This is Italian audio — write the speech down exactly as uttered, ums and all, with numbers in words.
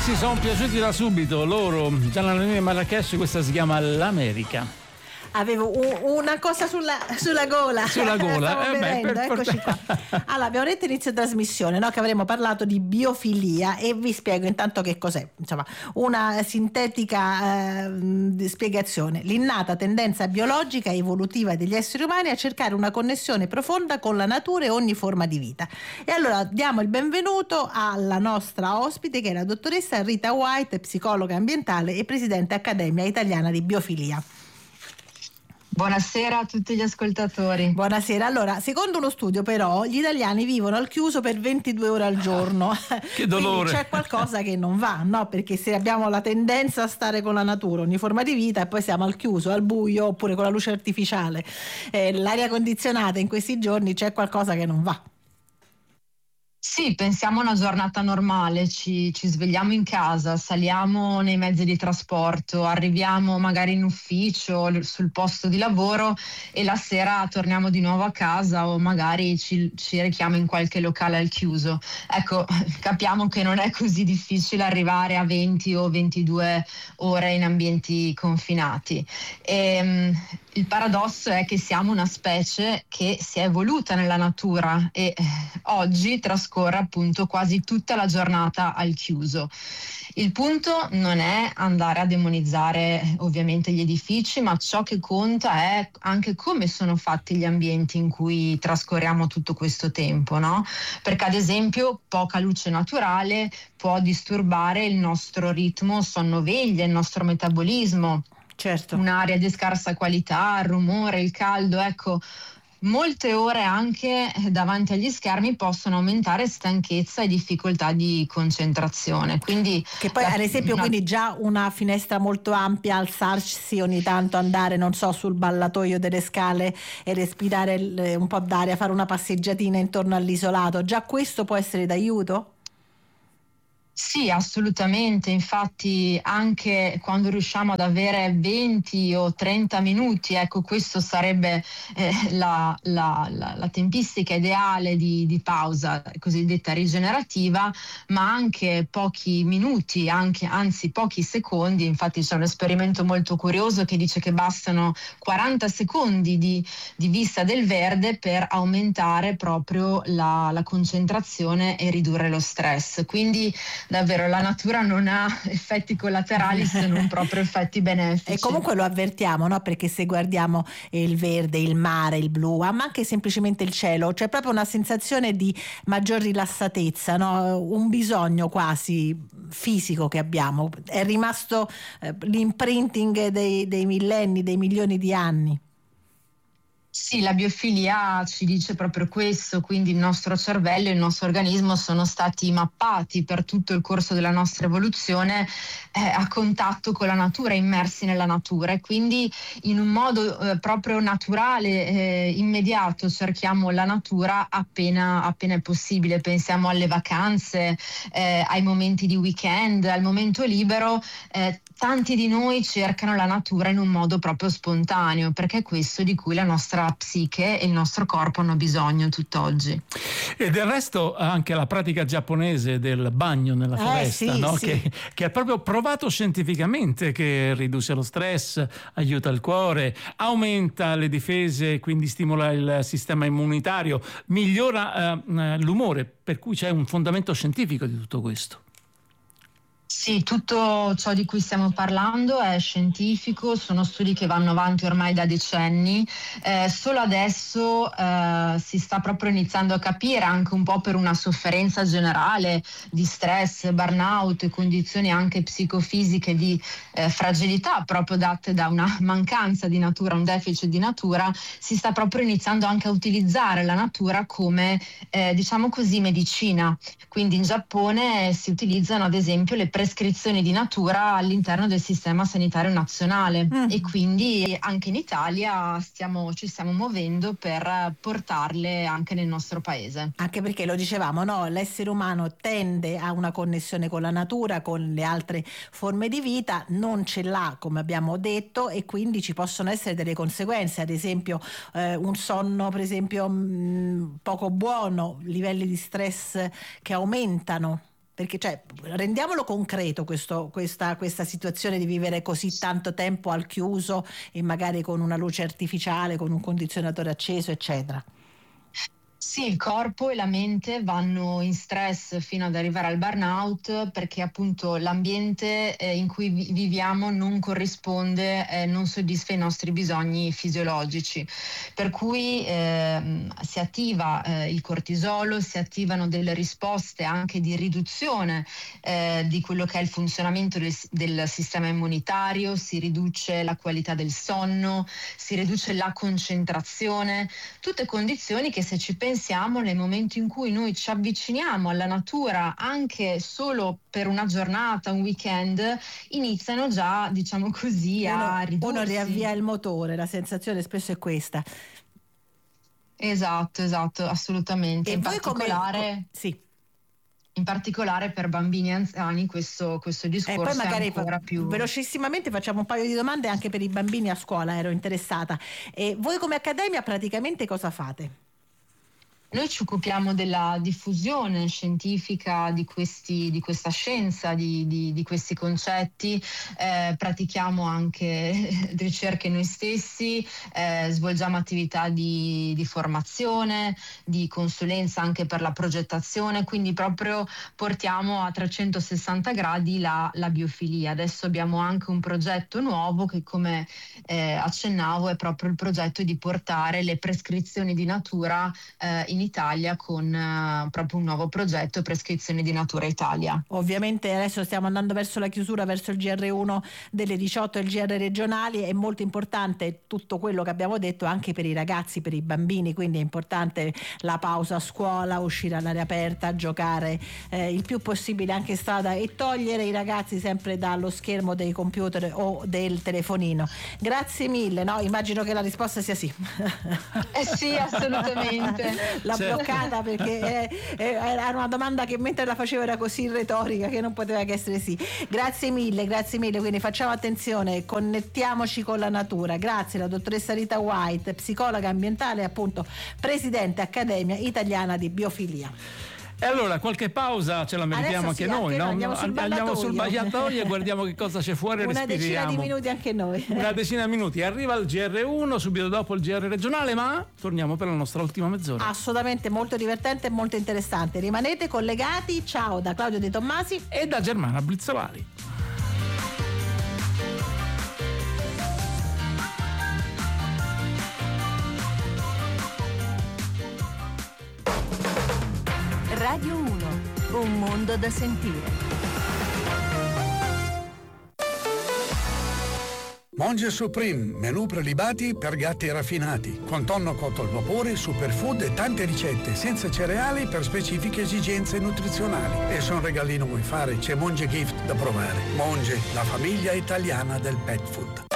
Questi sono piaciuti da subito, loro, Gianna Nannini e Marrakesh, questa si chiama L'America. Avevo un, una cosa sulla, sulla gola. Sulla gola, eh beh, per eccoci qua. Allora, abbiamo detto inizio trasmissione, no, che avremmo parlato di biofilia, e vi spiego intanto che cos'è. Insomma, una sintetica eh, spiegazione: l'innata tendenza biologica e evolutiva degli esseri umani a cercare una connessione profonda con la natura e ogni forma di vita. E allora diamo il benvenuto alla nostra ospite, che è la dottoressa Rita White, psicologa ambientale e presidente Accademia Italiana di Biofilia. Buonasera a tutti gli ascoltatori. Buonasera. Allora, secondo uno studio però gli italiani vivono al chiuso per ventidue ore al giorno. Che dolore. Quindi c'è qualcosa che non va, no? Perché se abbiamo la tendenza a stare con la natura, ogni forma di vita, e poi siamo al chiuso, al buio, oppure con la luce artificiale, eh, l'aria condizionata, in questi giorni c'è qualcosa che non va. Sì, pensiamo a una giornata normale, ci, ci svegliamo in casa, saliamo nei mezzi di trasporto, arriviamo magari in ufficio, sul posto di lavoro, e la sera torniamo di nuovo a casa, o magari ci, ci rechiamo in qualche locale al chiuso. Ecco, capiamo che non è così difficile arrivare a venti o ventidue ore in ambienti confinati. E, il paradosso è che siamo una specie che si è evoluta nella natura e eh, oggi trascorre appunto quasi tutta la giornata al chiuso. Il punto non è andare a demonizzare ovviamente gli edifici, ma ciò che conta è anche come sono fatti gli ambienti in cui trascorriamo tutto questo tempo, no? Perché ad esempio poca luce naturale può disturbare il nostro ritmo sonno-veglia, il nostro metabolismo. Certo. Un'aria di scarsa qualità, il rumore, il caldo, ecco, molte ore anche davanti agli schermi possono aumentare stanchezza e difficoltà di concentrazione. Quindi che poi la, ad esempio una... quindi già una finestra molto ampia, alzarsi ogni tanto, andare non so sul ballatoio delle scale e respirare un po' d'aria, fare una passeggiatina intorno all'isolato, già questo può essere d'aiuto? Sì, assolutamente, infatti anche quando riusciamo ad avere venti o trenta minuti, ecco, questo sarebbe eh, la, la, la, la tempistica ideale di, di pausa cosiddetta rigenerativa, ma anche pochi minuti, anche, anzi pochi secondi. Infatti c'è un esperimento molto curioso che dice che bastano quaranta secondi di, di vista del verde per aumentare proprio la, la concentrazione e ridurre lo stress. Quindi davvero la natura non ha effetti collaterali se non proprio effetti benefici. E comunque lo avvertiamo, no? Perché se guardiamo il verde, il mare, il blu, ma anche semplicemente il cielo, c'è proprio una sensazione di maggior rilassatezza, no? Un bisogno quasi fisico che abbiamo. È rimasto eh, l'imprinting dei, dei millenni, dei milioni di anni. Sì, la biofilia ci dice proprio questo, quindi il nostro cervello e il nostro organismo sono stati mappati per tutto il corso della nostra evoluzione eh, a contatto con la natura, immersi nella natura, e quindi in un modo eh, proprio naturale, eh, immediato, cerchiamo la natura appena, appena è possibile. Pensiamo alle vacanze, eh, ai momenti di weekend, al momento libero. eh, Tanti di noi cercano la natura in un modo proprio spontaneo, perché è questo di cui la nostra psiche e il nostro corpo hanno bisogno tutt'oggi. E del resto anche la pratica giapponese del bagno nella foresta, eh, sì, no? sì. Che, che è proprio provato scientificamente che riduce lo stress, aiuta il cuore, aumenta le difese, quindi stimola il sistema immunitario, migliora eh, l'umore, per cui c'è un fondamento scientifico di tutto questo. Sì, tutto ciò di cui stiamo parlando è scientifico, sono studi che vanno avanti ormai da decenni, eh, solo adesso eh, si sta proprio iniziando a capire, anche un po' per una sofferenza generale di stress, burnout e condizioni anche psicofisiche di eh, fragilità proprio date da una mancanza di natura, un deficit di natura. Si sta proprio iniziando anche a utilizzare la natura come eh, diciamo così medicina. Quindi in Giappone si utilizzano ad esempio le prescrizioni di natura all'interno del sistema sanitario nazionale, mm. e quindi anche in Italia stiamo, ci stiamo muovendo per portarle anche nel nostro paese. Anche perché lo dicevamo, no? L'essere umano tende a una connessione con la natura, con le altre forme di vita, non ce l'ha, come abbiamo detto, e quindi ci possono essere delle conseguenze, ad esempio eh, un sonno per esempio mh, poco buono, livelli di stress che aumentano. Perché cioè, rendiamolo concreto questo, questa, questa situazione di vivere così tanto tempo al chiuso e magari con una luce artificiale, con un condizionatore acceso, eccetera. Sì, il corpo e la mente vanno in stress fino ad arrivare al burnout, perché appunto l'ambiente eh, in cui vi- viviamo non corrisponde, eh, non soddisfa i nostri bisogni fisiologici. Per cui ehm, si attiva eh, il cortisolo, si attivano delle risposte anche di riduzione eh, di quello che è il funzionamento del, del sistema immunitario, si riduce la qualità del sonno, si riduce la concentrazione, tutte condizioni che, se ci pensiamo, nel momento in cui noi ci avviciniamo alla natura anche solo per una giornata, un weekend, iniziano già, diciamo così, a uno, ridursi. Uno riavvia il motore, la sensazione spesso è questa. Esatto, esatto, assolutamente. E in voi particolare come... Sì. In particolare per bambini e anziani questo, questo discorso E poi magari è ancora più... velocissimamente facciamo un paio di domande anche per i bambini a scuola, ero interessata. E voi come Accademia praticamente cosa fate? Noi ci occupiamo della diffusione scientifica di, questi, di questa scienza, di, di, di questi concetti, eh, pratichiamo anche ricerche noi stessi, eh, svolgiamo attività di, di formazione, di consulenza anche per la progettazione, quindi proprio portiamo a trecentosessanta gradi la, la biofilia. Adesso abbiamo anche un progetto nuovo che, come eh, accennavo, è proprio il progetto di portare le prescrizioni di natura eh, in Italia con uh, proprio un nuovo progetto, Prescrizioni di Natura Italia. Ovviamente adesso stiamo andando verso la chiusura, verso il G R uno delle diciotto e il G R regionali. È molto importante tutto quello che abbiamo detto anche per i ragazzi, per i bambini, quindi è importante la pausa a scuola, uscire all'aria aperta, giocare eh, il più possibile anche in strada e togliere i ragazzi sempre dallo schermo dei computer o del telefonino. Grazie mille, no? Immagino che la risposta sia sì. Eh sì, assolutamente. L'ha Certo. bloccata perché è, è, era una domanda che mentre la facevo era così retorica che non poteva che essere sì. Grazie mille, grazie mille. Quindi facciamo attenzione, connettiamoci con la natura. Grazie la dottoressa Rita White, psicologa ambientale e appunto presidente Accademia Italiana di Biofilia. E allora qualche pausa ce la meritiamo Adesso anche sì, noi, anche no? noi, andiamo sul Andiamo sul ballatoio. ballatoio e guardiamo che cosa c'è fuori e Una respiriamo. decina di minuti anche noi. Una decina di minuti. Arriva il G R uno, subito dopo il G R regionale, ma torniamo per la nostra ultima mezz'ora. Assolutamente molto divertente e molto interessante. Rimanete collegati. Ciao da Claudio De Tommasi E da Germana Blizzolari. Radio uno, un mondo da sentire. Monge Supreme, menù prelibati per gatti raffinati, con tonno cotto al vapore, superfood e tante ricette senza cereali per specifiche esigenze nutrizionali. E se un regalino vuoi fare, c'è Monge Gift da provare. Monge, la famiglia italiana del pet food.